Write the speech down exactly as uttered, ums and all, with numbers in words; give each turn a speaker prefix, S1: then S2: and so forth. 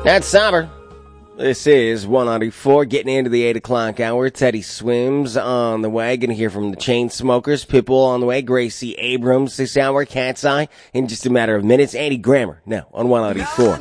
S1: That's Somber. This is one ninety-four, getting into the eight o'clock hour. Teddy Swims on the way. Gonna hear from the Chainsmokers. Pitbull on the way. Gracie Abrams this hour. Cat's Eye in just a matter of minutes. Andy Grammer now on one ninety-four.